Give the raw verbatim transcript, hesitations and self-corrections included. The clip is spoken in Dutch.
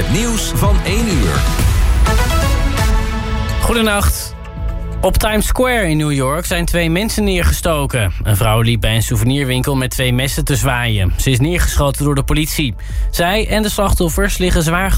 Het nieuws van één uur. Goedenacht. Op Times Square in New York zijn twee mensen neergestoken. Een vrouw liep bij een souvenirwinkel met twee messen te zwaaien. Ze is neergeschoten door de politie. Zij en de slachtoffers liggen zwaar